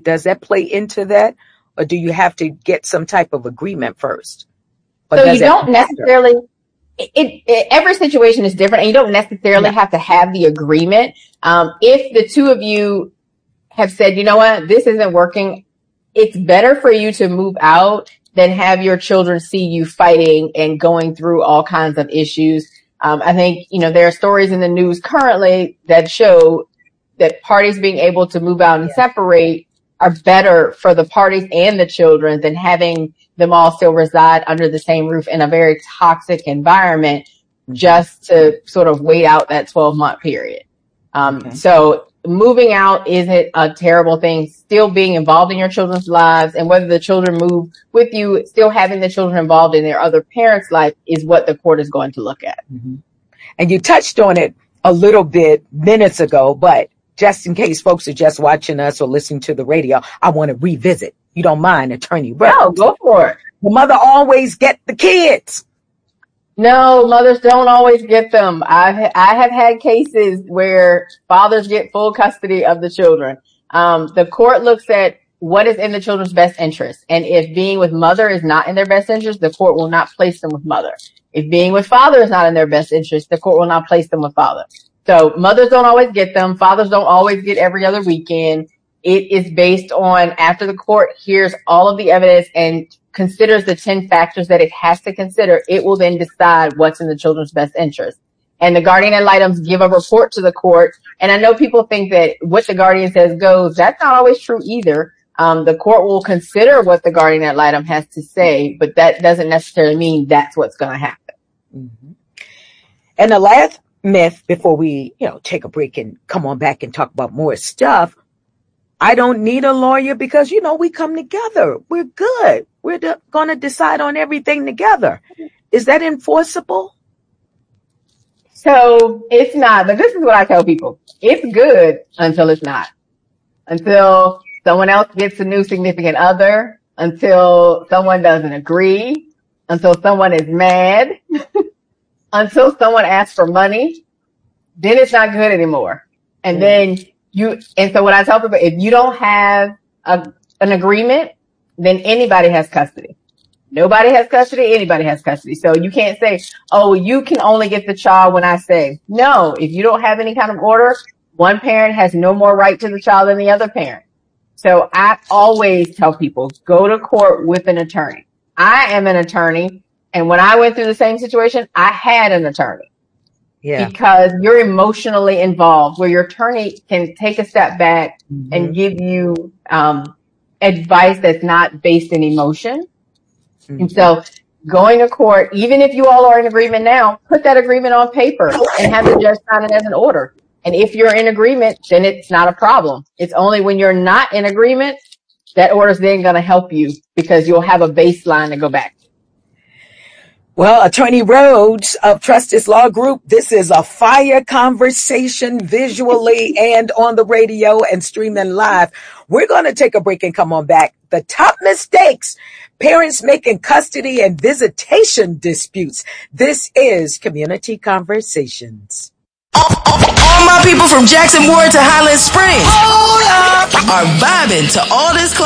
Does that play into that? Or do you have to get some type of agreement first? So you don't necessarily, every situation is different, and you don't necessarily have to have the agreement. If the two of you have said, you know what, this isn't working, it's better for you to move out than have your children see you fighting and going through all kinds of issues. I think, there are stories in the news currently that show that parties being able to move out and separate are better for the parties and the children than having them all still reside under the same roof in a very toxic environment just to sort of wait out that 12-month period. So moving out isn't a terrible thing. Still being involved in your children's lives, and whether the children move with you, still having the children involved in their other parents' life is what the court is going to look at. And you touched on it a little bit minutes ago, but just in case folks are just watching us or listening to the radio, I want to revisit. You don't mind, Attorney Rhodes? No, go for it. The mother always get the kids. No, mothers don't always get them. I have had cases where fathers get full custody of the children. The court looks at what is in the children's best interest. And if being with mother is not in their best interest, the court will not place them with mother. If being with father is not in their best interest, the court will not place them with father. So mothers don't always get them. Fathers don't always get every other weekend. It is based on after the court hears all of the evidence and considers the 10 factors that it has to consider, it will then decide what's in the children's best interest. And the guardian ad litems give a report to the court. And I know people think that what the guardian says goes. That's not always true either. The court will consider what the guardian ad litem has to say, but that doesn't necessarily mean that's what's going to happen. And the last myth before we, take a break and come on back and talk about more stuff. I don't need a lawyer because, we come together. We're good. We're going to decide on everything together. Is that enforceable? So it's not, but this is what I tell people. It's good until it's not. Until someone else gets a new significant other, until someone doesn't agree, until someone is mad, until someone asks for money, then it's not good anymore. And then so what I tell people, if you don't have an agreement, then anybody has custody. Nobody has custody, anybody has custody. So you can't say, oh, you can only get the child when I say. No, if you don't have any kind of order, one parent has no more right to the child than the other parent. So I always tell people, go to court with an attorney. I am an attorney, and when I went through the same situation, I had an attorney. Because you're emotionally involved, where your attorney can take a step back and give you advice that's not based in emotion. And so going to court, even if you all are in agreement now, put that agreement on paper and have the judge sign it as an order. And if you're in agreement, then it's not a problem. It's only when you're not in agreement that order's then going to help you because you'll have a baseline to go back to. Well, Attorney Rhodes of Trustees Law Group, this is a fire conversation visually and on the radio and streaming live. We're going to take a break and come on back. The top mistakes parents make in custody and visitation disputes. This is Community Conversations. All my people from Jackson Ward to Highland Springs are vibing to all this class.